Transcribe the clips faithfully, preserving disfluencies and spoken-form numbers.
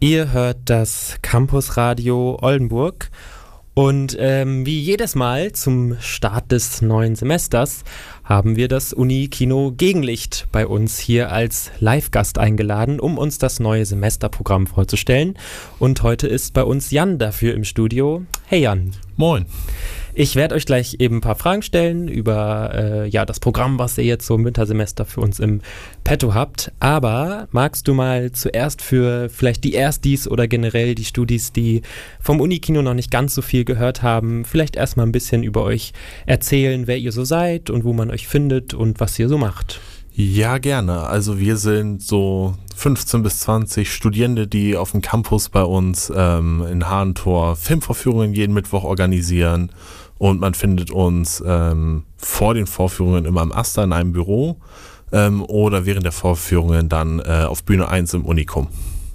Ihr hört das Campusradio Oldenburg und ähm, wie jedes Mal zum Start des neuen Semesters haben wir das Uni-Kino Gegenlicht bei uns hier als Live-Gast eingeladen, um uns das neue Semesterprogramm vorzustellen. Und heute ist bei uns Jan dafür im Studio. Hey Jan. Moin. Ich werde euch gleich eben ein paar Fragen stellen über äh, ja, das Programm, was ihr jetzt so im Wintersemester für uns im Petto habt. Aber magst du mal zuerst für vielleicht die Erstis oder generell die Studis, die vom Unikino noch nicht ganz so viel gehört haben, vielleicht erstmal ein bisschen über euch erzählen, wer ihr so seid und wo man euch findet und was ihr so macht? Ja, gerne. Also wir sind so fünfzehn bis zwanzig Studierende, die auf dem Campus bei uns ähm, in Hahntor Filmvorführungen jeden Mittwoch organisieren. Und man findet uns ähm, vor den Vorführungen immer am Aster in einem Büro ähm, oder während der Vorführungen dann äh, auf Bühne eins im Unikum.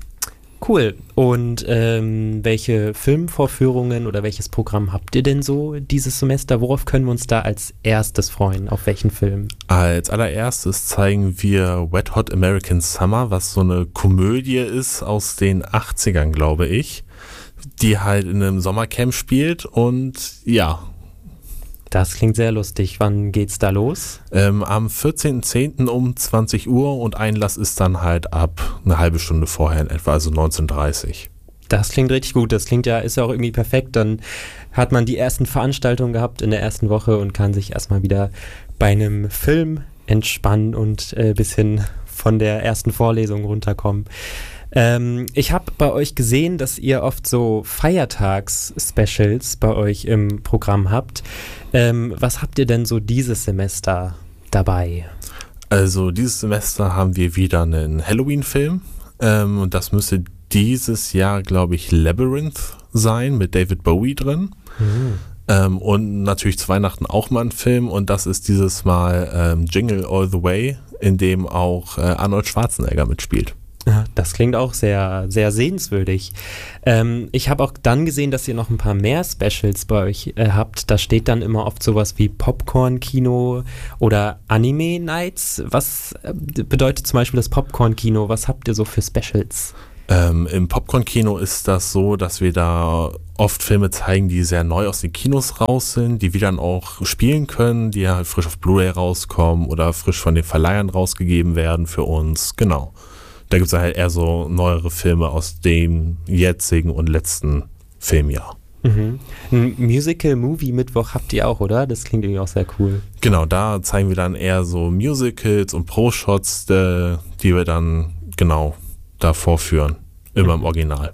Cool. Und ähm, welche Filmvorführungen oder welches Programm habt ihr denn so dieses Semester? Worauf können wir uns da als erstes freuen? Auf welchen Film? Als allererstes zeigen wir Wet Hot American Summer, was so eine Komödie ist aus den achtzigern, glaube ich, die halt in einem Sommercamp spielt und ja. Das klingt sehr lustig. Wann geht's da los? Ähm, am vierzehnten zehnten um zwanzig Uhr und Einlass ist dann halt ab eine halbe Stunde vorher in etwa, also neunzehn Uhr dreißig. Das klingt richtig gut. Das klingt ja, ist ja auch irgendwie perfekt. Dann hat man die ersten Veranstaltungen gehabt in der ersten Woche und kann sich erstmal wieder bei einem Film entspannen und ein äh, bisschen von der ersten Vorlesung runterkommen. Ähm, ich habe bei euch gesehen, dass ihr oft so Feiertags-Specials bei euch im Programm habt. Ähm, was habt ihr denn so dieses Semester dabei? Also dieses Semester haben wir wieder einen Halloween-Film ähm, und das müsste dieses Jahr, glaube ich, Labyrinth sein mit David Bowie drin. Mhm. Ähm, und natürlich zu Weihnachten auch mal ein Film und das ist dieses Mal ähm, Jingle All the Way, in dem auch äh, Arnold Schwarzenegger mitspielt. Das klingt auch sehr, sehr sehenswürdig. Ähm, ich habe auch dann gesehen, dass ihr noch ein paar mehr Specials bei euch äh, habt. Da steht dann immer oft sowas wie Popcorn-Kino oder Anime-Nights. Was äh, bedeutet zum Beispiel das Popcorn-Kino? Was habt ihr so für Specials? Ähm, im Popcorn-Kino ist das so, dass wir da oft Filme zeigen, die sehr neu aus den Kinos raus sind, die wir dann auch spielen können, die halt frisch auf Blu-ray rauskommen oder frisch von den Verleihern rausgegeben werden für uns. Genau. Da gibt es halt eher so neuere Filme aus dem jetzigen und letzten Filmjahr. Mhm. Ein Musical-Movie-Mittwoch habt ihr auch, oder? Das klingt irgendwie auch sehr cool. Genau, da zeigen wir dann eher so Musicals und Pro-Shots, die, die wir dann genau da vorführen, immer mhm. im Original.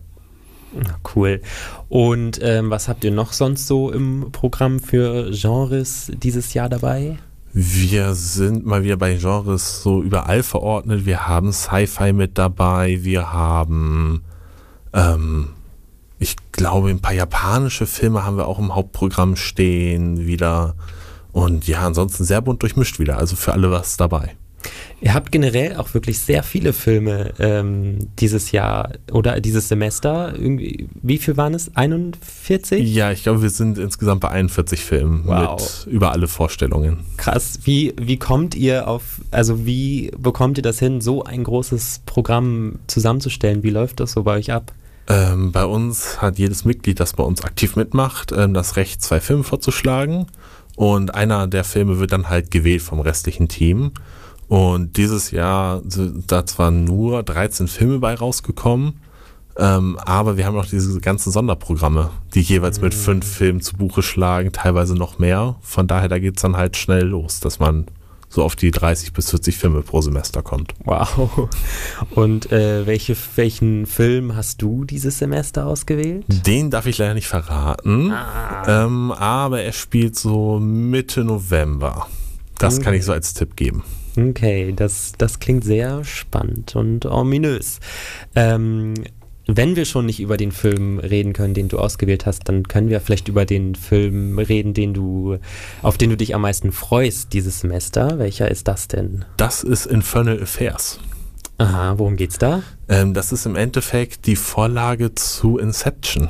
Cool. Und ähm, was habt ihr noch sonst so im Programm für Genres dieses Jahr dabei? Wir sind mal wieder bei Genres so überall verordnet. Wir haben Sci-Fi mit dabei. Wir haben, ähm, ich glaube, ein paar japanische Filme haben wir auch im Hauptprogramm stehen wieder. Und ja, ansonsten sehr bunt durchmischt wieder. Also für alle was dabei. Ihr habt generell auch wirklich sehr viele Filme ähm, dieses Jahr oder dieses Semester. Irgendwie, wie viel waren es? einundvierzig? Ja, ich glaube, wir sind insgesamt bei einundvierzig Filmen wow. mit über alle Vorstellungen. Krass. Wie, wie kommt ihr auf, also wie bekommt ihr das hin, so ein großes Programm zusammenzustellen? Wie läuft das so bei euch ab? Ähm, bei uns hat jedes Mitglied, das bei uns aktiv mitmacht, ähm, das Recht, zwei Filme vorzuschlagen. Und einer der Filme wird dann halt gewählt vom restlichen Team. Und dieses Jahr sind da zwar nur dreizehn Filme bei rausgekommen, ähm, aber wir haben auch diese ganzen Sonderprogramme, die jeweils mit fünf Filmen zu Buche schlagen, teilweise noch mehr. Von daher, da geht's dann halt schnell los, dass man so auf die dreißig bis vierzig Filme pro Semester kommt. Wow. Und äh, welche, welchen Film hast du dieses Semester ausgewählt? Den darf ich leider nicht verraten, ah. ähm, aber er spielt so Mitte November. Das okay. kann ich so als Tipp geben. Okay, das, das klingt sehr spannend und ominös. Ähm, wenn wir schon nicht über den Film reden können, den du ausgewählt hast, dann können wir vielleicht über den Film reden, den du, auf den du dich am meisten freust dieses Semester. Welcher ist das denn? Das ist Infernal Affairs. Aha, worum geht's da? Ähm, das ist im Endeffekt die Vorlage zu Inception.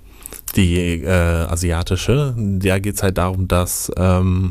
Die äh, asiatische. Da geht's halt darum, dass ähm,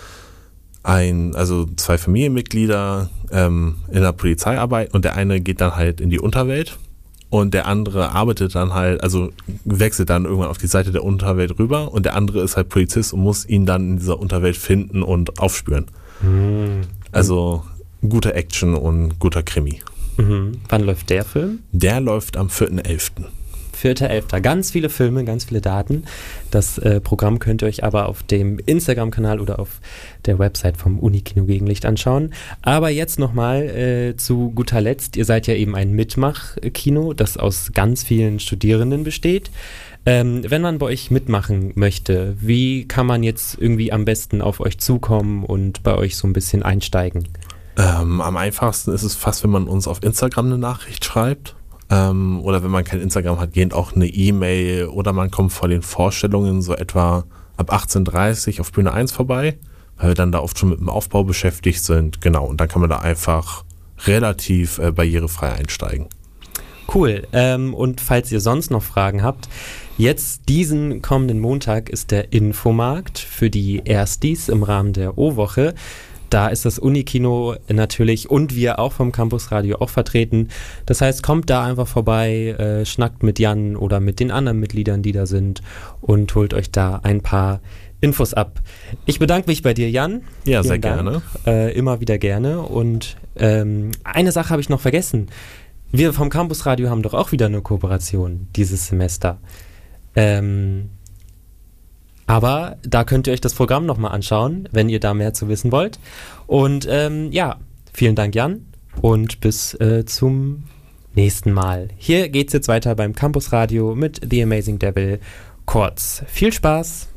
ein, also zwei Familienmitglieder ähm, in der Polizei arbeiten und der eine geht dann halt in die Unterwelt und der andere arbeitet dann halt, also wechselt dann irgendwann auf die Seite der Unterwelt rüber und der andere ist halt Polizist und muss ihn dann in dieser Unterwelt finden und aufspüren. Mhm. Also gute Action und guter Krimi. Mhm. Wann läuft der Film? Der läuft am vierten elften vierter elfter Ganz viele Filme, ganz viele Daten. Das äh, Programm könnt ihr euch aber auf dem Instagram-Kanal oder auf der Website vom Unikino Gegenlicht anschauen. Aber jetzt nochmal äh, zu guter Letzt. Ihr seid ja eben ein Mitmach-Kino, das aus ganz vielen Studierenden besteht. Ähm, wenn man bei euch mitmachen möchte, wie kann man jetzt irgendwie am besten auf euch zukommen und bei euch so ein bisschen einsteigen? Ähm, am einfachsten ist es fast, wenn man uns auf Instagram eine Nachricht schreibt. Ähm, oder wenn man kein Instagram hat, geht auch eine E-Mail oder man kommt vor den Vorstellungen so etwa ab achtzehn Uhr dreißig auf Bühne eins vorbei, weil wir dann da oft schon mit dem Aufbau beschäftigt sind. Genau, und dann kann man da einfach relativ äh, barrierefrei einsteigen. Cool. Ähm, und falls ihr sonst noch Fragen habt, jetzt diesen kommenden Montag ist der Infomarkt für die Erstis im Rahmen der O-Woche. Da ist das Unikino natürlich und wir auch vom Campusradio auch vertreten. Das heißt, kommt da einfach vorbei, äh, schnackt mit Jan oder mit den anderen Mitgliedern, die da sind und holt euch da ein paar Infos ab. Ich bedanke mich bei dir, Jan. Ja, sehr gerne. Äh, immer wieder gerne. Und ähm, eine Sache habe ich noch vergessen. Wir vom Campusradio haben doch auch wieder eine Kooperation dieses Semester. Ähm... Aber da könnt ihr euch das Programm nochmal anschauen, wenn ihr da mehr zu wissen wollt. Und ähm, ja, vielen Dank, Jan. Und bis äh, zum nächsten Mal. Hier geht's jetzt weiter beim Campusradio mit The Amazing Devil Chords. Viel Spaß!